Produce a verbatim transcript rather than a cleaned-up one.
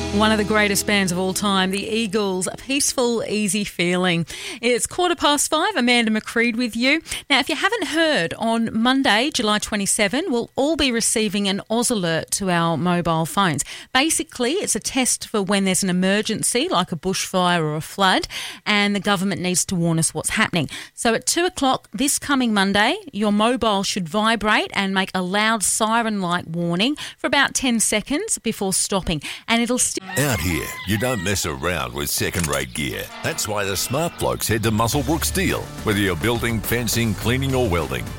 One of the greatest bands of all time, the Eagles, A Peaceful, Easy Feeling. It's quarter past five, Amanda McCreed with you. Now, if you haven't heard, on Monday, July twenty-seventh, we'll all be receiving an Oz alert to our mobile phones. Basically, it's a test for when there's an emergency, like a bushfire or a flood, and the government needs to warn us what's happening. So at two o'clock this coming Monday, your mobile should vibrate and make a loud siren-like warning for about ten seconds before stopping, and it'll still... Out here, you don't mess around with second-rate gear. That's why the smart blokes head to Muswellbrook Steel. Whether you're building, fencing, cleaning or welding,